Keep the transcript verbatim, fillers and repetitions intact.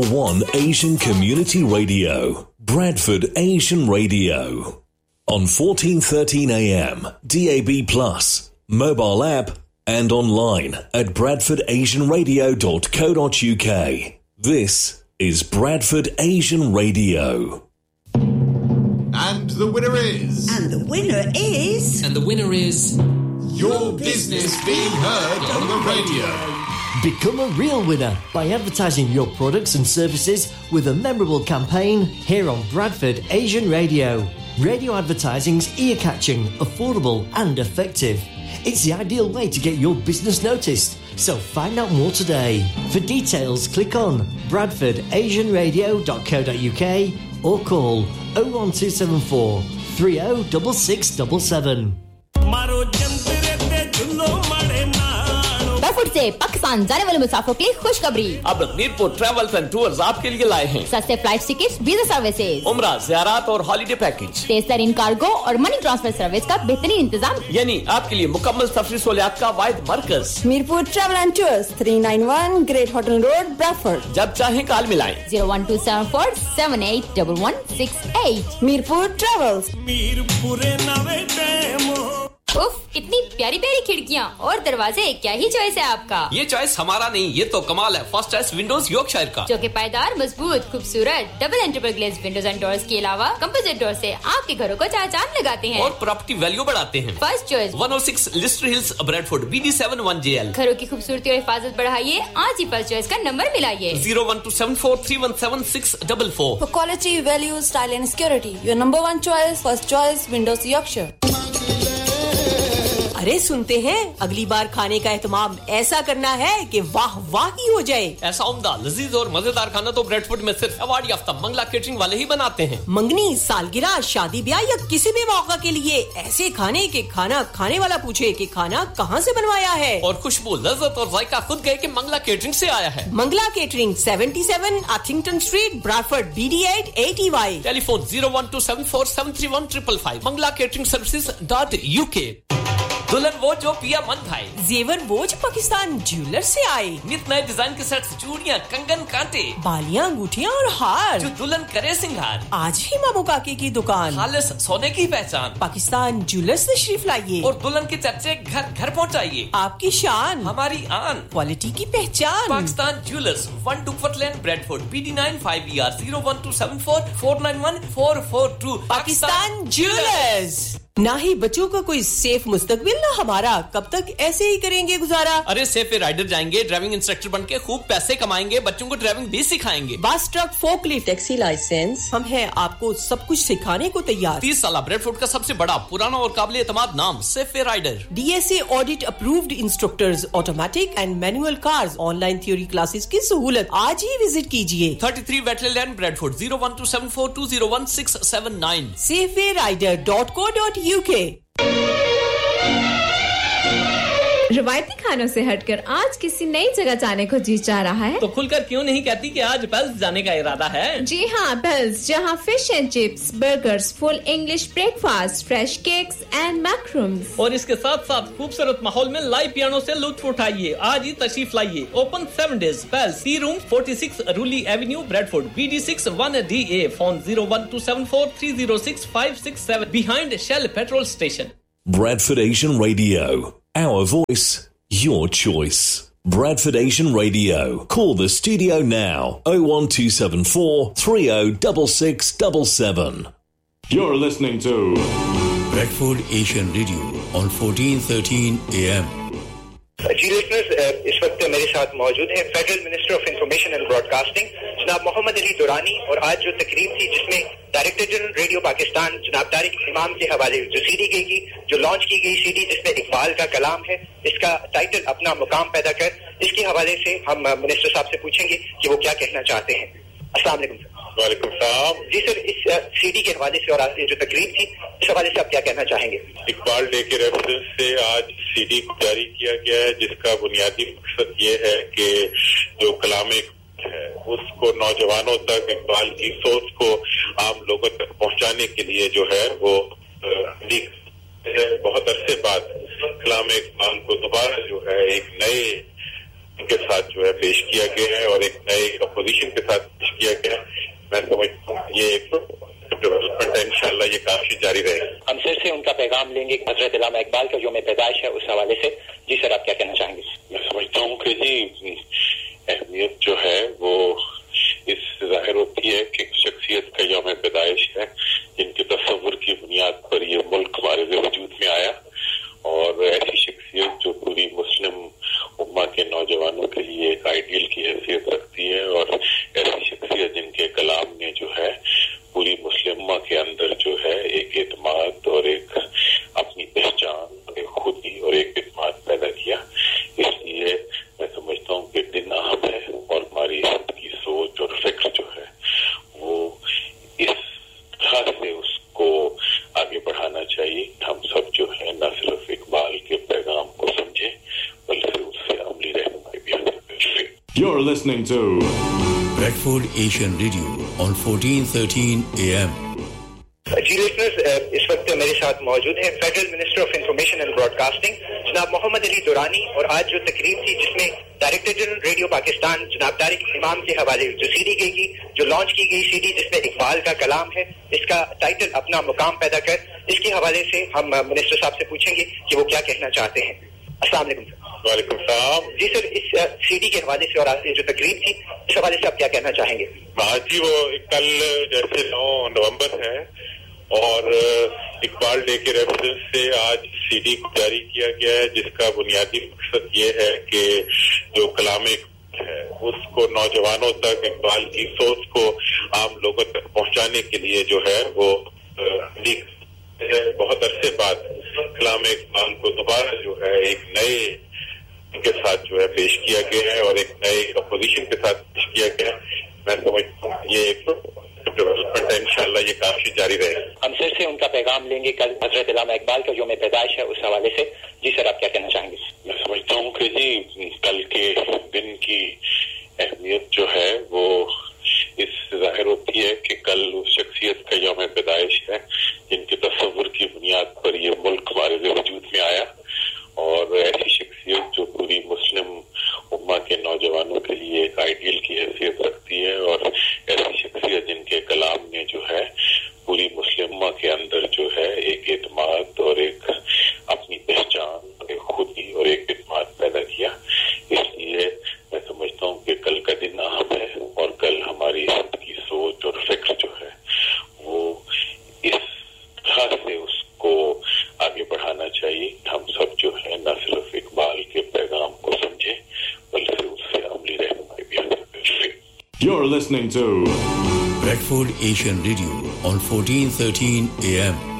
One Asian Community Radio, Bradford Asian Radio. On fourteen thirteen A M, D A B plus, mobile app, and online at bradford asian radio dot co dot uk. This is Bradford Asian Radio. And the winner is... And the winner is... And the winner is... Your business being heard on the radio. Become a real winner by advertising your products and services with a memorable campaign here on Bradford Asian Radio. Radio advertising's ear-catching, affordable and effective. It's the ideal way to get your business noticed. So find out more today. For details, click on bradford asian radio dot co dot uk or call oh one two seven four, three oh six six seven seven. बरफुट से पाकिस्तान जाने वाले मुसाफिरों के लिए खुशखबरी। अब Mirpur travels and tours आपके लिए लाए हैं सस्ते फ्लाइट टिकट, वीजा सर्विसेज, उम्रा, ज़ियारत और हॉलिडे पैकेज, तेज तरीन कार्गो और मनी ट्रांसफर सर्विस का बेहतरीन इंतजाम, यानी आपके लिए मुकम्मल सफरी सहूलियात का वाहिद मरकज। Mirpur travel and tours, three nine one great hotel road, Bradford. जब चाहें कॉल मिलाएं zero one two seven four seven eight one one six eight। Mirpur travels. मीरपुरे नवे डेमो। उफ, कितनी प्यारी प्यारी खिड़कियां और दरवाजे, क्या ही चॉइस है आपका। ये चॉइस हमारा नहीं, ये तो कमाल है फर्स्ट चॉइस विंडोज यॉर्कशायर का, जो कि पायदार, मजबूत, खूबसूरत double and triple glaze Windows and doors के अलावा कंपोजिट डोर से आपके घरों को चार चांद लगाते हैं और प्रॉपर्टी वैल्यू बढ़ाते हैं। First choice one oh six Leicester hills, Bradford, B D seven one J L। घरों की खूबसूरती और हिफाजत बढ़ाइए, आज ही फर्स्ट चॉइस का number मिलाइए zero one two seven four three one seven six four four। For quality, value, style and security, your number one choice, first choice, Windows Yorkshire। अरे सुनते हैं, अगली बार खाने का एहतमाम ऐसा करना है कि वाह वाह ही हो जाए। ऐसा उम्दा, लजीज और मजेदार खाना तो ब्रैडफोर्ड में सिर्फ अवार्ड याफ्ता मंगला केटरिंग वाले ही बनाते हैं। मंगनी, सालगिरह, शादी ब्याह या किसी भी मौका के लिए ऐसे खाने के खाना खाने वाला पूछे कि खाना कहाँ से बनवाया है, और खुशबू, लज्जत और जायका खुद गए कि मंगला केटरिंग से आया है। Mangla catering, seventy-seven Arthington Street, Bradford, B D eight eight E Y। Telephone zero one two seven four seven three one five five five। Mangla catering services dot U K। दुल्हन वो जो पिया मन भाई, जेवर वो जो पाकिस्तान ज्वेलर से आए, नित नए डिजाइन के सेट्स, चूड़ियां, कंगन, कांटे, बालियां, अंगूठियां और हार, जो दुल्हन करे सिंगार। आज ही मामू काके की दुकान, खालिस सोने की पहचान, पाकिस्तान ज्वेलर से तशरीफ लाइए और दुल्हन के चर्चे घर घर पहुंचाइए। आपकी शान, हमारी आन, क्वालिटी की पहचान। पाकिस्तान ज्वेलर्स, वन डुकफट लेन, Bradford, B D nine five E R zero one two seven four four nine one four four two। Pakistan jewellers. ना ही बच्चों का कोई सेफ मुस्तकबिल, ना हमारा, कब तक ऐसे ही करेंगे गुजारा। अरे सेफ राइडर जाएंगे, ड्राइविंग इंस्ट्रक्टर बनके खूब पैसे कमाएंगे, बच्चों को ड्राइविंग भी सिखाएंगे। बस, ट्रक, फोकलिफ्ट, टैक्सी लाइसेंस, हम हैं आपको सब कुछ सिखाने को तैयार। तीस साल ब्रैडफोर्ड का सबसे बड़ा, पुराना और काबिल एतमाद नाम safe rider. D S A audit approved instructors, automatic and manual cars, online theory classes की सहूलत। आज ही विजिट कीजिए। thirty-three Wetley Lane, Bradford, zero one two seven four two zero one six seven nine। Safeway rider dot co dot U K। रवायती खानों से हटकर आज किसी नई जगह जाने को जी चाह रहा है तो खुलकर क्यों नहीं कहती कि आज पेल्स जाने का इरादा है। जी हाँ, पेल्स, जहाँ fish and chips, burgers, full English breakfast, fresh cakes and मैक्रूम्स, और इसके साथ साथ खूबसूरत माहौल में लाइव पियानो से लुत्फ उठाइए। आज ही तशरीफ लाइए। Open seven days. Pails, T room, forty-six रूली Avenue, Bradford, B D six one D A। Phone zero one two seven four three zero six five six seven, behind Shell petrol station। Bradford Asian Radio, our voice, your choice. Bradford Asian Radio. Call the studio now, oh one two seven four three oh six six seven seven. You're listening to Bradford Asian Radio on fourteen thirteen A M. Ji listeners, इस वक्त मेरे साथ मौजूद हैं federal minister of information and broadcasting जनाब मोहम्मद अली दुरानी, और आज जो तकरीब थी जिसमें डायरेक्टर जनरल रेडियो पाकिस्तान जनाब तारिक इमाम के हवाले जो सीडी गई की जो लॉन्च की गई सीडी जिसमें इकबाल का कलाम है, इसका टाइटल अपना मुकाम पैदा कर, इसके हवाले से हम मिनिस्टर साहब से पूछेंगे कि वो क्या कहना चाहते हैं। अस्सलाम वालेकुम सर। वालेकुम सलाम। जी सर, इस सीडी के हवाले से और आज जो तकरीब थी इस हवाले से आप क्या कहना चाहेंगे। इकबाल डे के रेफरेंस से आज सीडी को जारी किया गया है, जिसका बुनियादी मकसद ये है कि जो कलाम है उसको नौजवानों तक, इकबाल की सोच को आम लोगों तक पहुंचाने के लिए जो है वो बहुत अरसे बाद कलाम इकबाल को दोबारा जो है एक नए के साथ जो है पेश किया गया है और एक नए अपोजिशन के साथ किया गया है। मैं समझता हूँ ये एक डेवलपमेंट है, इंशाल्लाह ये काफी जारी रहेगा। हम फिर से उनका पैगाम लेंगे हजरत इल्लामा इकबाल का यौम पैदाइश है, उस हवाले से। जी सर, आप क्या कहना चाहेंगे? मैं समझता हूँ कि जी अहमियत जो है वो इस जाहिर होती है कि शख्सियत का यौम पैदाइश है जिनके तस्वुर की बुनियाद पर ये मुल्क हमारे वजूद में आया, और ऐसी शख्सियत जो पूरी मुस्लिम उम्मा के नौजवानों के लिए एक आइडियल की हैसियत रखती है, और ऐसी शख्सियत जिनके कलाम ने जो है पूरी मुस्लिम उम्मा के अंदर जो है एक एतमाद और एक अपनी पहचान, एक खुदी और एक एतमाद पैदा किया। इसलिए मैं समझता हूँ कि दिन अहम है और हमारी की सोच और फिक्र जो है वो इस तरह से उसको आगे बढ़ाना चाहिए। हम सब जो है न सिर्फ इकबाल के पैगाम को समझें बल्कि उससे अमली रहनुमाई भी हासिल करें। You're listening to Bradford Asian Radio on fourteen thirteen A M. Ji listeners, इस वक्त मेरे साथ मौजूद है federal minister of information and broadcasting जनाब मोहम्मद अली दुरानी, और आज जो तकरीब थी जिसमें डायरेक्टर जनरल रेडियो पाकिस्तान जनाब तारिक इमाम के हवाले जो सीडी गई की जो लॉन्च की गई सीडी जिसमें इकबाल का कलाम है, इसका टाइटल अपना मुकाम पैदा कर, इसके हवाले से हम मिनिस्टर साहब से पूछेंगे कि वो क्या कहना चाहते हैं। अस्सलाम वालेकुम सर। वालेकुम सलाम। जी सर, इस सीडी के हवाले से और आज की जो तकरीब थी इस हवाले से आप क्या कहना चाहेंगे? हाँ जी, वो कल जैसे नौ नवंबर है और इकबाल डे के रेफरेंस से आज सीडी को जारी किया गया है, जिसका बुनियादी मकसद ये है कि जो कलाम है उसको नौजवानों तक, इकबाल की सोच को आम लोगों तक पहुंचाने के लिए जो है वो बहुत अरसे बाद कलाम इकबाल को दोबारा जो है एक नए के साथ जो है पेश किया गया है और एक नए अपोजिशन के साथ पेश किया गया है। मैं समझता हूँ ये एक डेवलपमेंट है, इंशाल्लाह ये काफी जारी रहेगा। हम फिर से उनका पैगाम लेंगे कल हजरत इल्लामा इकबाल का यौम पैदाइश है, उस हवाले से। जी सर, आप क्या कहना चाहेंगे? मैं समझता हूँ कि जी कल के दिन की अहमियत जो है वो इस जाहिर होती है कि कल उस शख्सियत का यौम पैदाइश है जिनके तस्वुर की बुनियाद पर ये मुल्क हमारे वजूद में आया, और ऐसी शख्सियत जो पूरी मुस्लिम उम्मा के नौजवानों के लिए एक आइडियल की हैसियत रखती है, और ऐसी शख्सियत जिनके कलाम ने जो है पूरी मुस्लिम उम्मा के अंदर जो है एक एतमाद और एक अपनी पहचान, एक खुदी और एक एतमाद पैदा किया। इसलिए मैं समझता हूँ कि कल का दिन अहम है और कल हमारी की सोच और फिक्र जो है वो इस तरह से उसको आगे बढ़ाना चाहिए। हम सब जो है न सिर्फ इकबाल के पैगाम को समझें बल्कि उससे अमली रहनुमाई भी हासिल करें। You're listening to Bradford Asian Radio on fourteen thirteen A M.